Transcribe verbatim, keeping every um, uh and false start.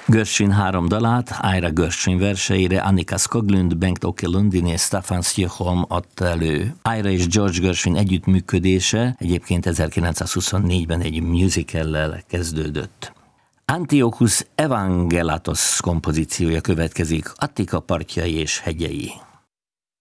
Gershwin három dalát Ira Gershwin verseire Annika Skoglund, Bengt-Åke Lundin és Staffan Stjernholm adta elő. Ira és George Gershwin együttműködése egyébként ezerkilencszázhuszonnégyben egy musicallel kezdődött. Antiochus Evangelatos kompozíciója következik, Attika partjai és hegyei.